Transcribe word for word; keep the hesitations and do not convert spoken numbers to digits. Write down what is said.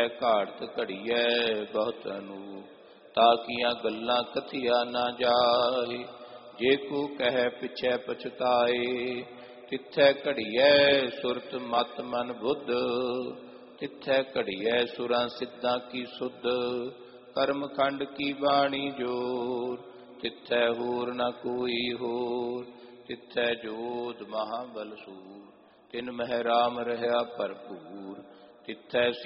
ਘਾੜਤ ਘੜੀਐ ਬਹੁਤ ਅਨੂਪ, ਤਾਕੀਆਂ ਗੱਲਾਂ ਕਥੀਆ ਨਾ ਜਾਏ। ਜੇ ਕੋ ਕਹਿ ਪਿਛੈ ਪਛਤਾਏ, ਤਿੱਥੈ ਘੜੀਐ ਸੁਰਤ ਮਤ ਮਨ ਬੁੱਧ। ਤਿੱਥੈ ਘੜੀਐ ਸੁਰਾਂ ਸਿੱਧਾਂ ਕੀ ਸੁਧ, ਕਰਮ ਖੰਡ ਕੀ ਬਾਣੀ ਜੋਰ। ਤਿੱਥੈ ਹੋਰ ਨ ਕੋਈ ਹੋਰ, ਤਿੱਥੈ ਜੋਧ ਮਹਾਬਲ ਸੂਰ। ਤਿਨ ਮਹਿ ਰਾਮ ਰਹਾ ਭਰਪੂਰ, ਤਿੱਥੈ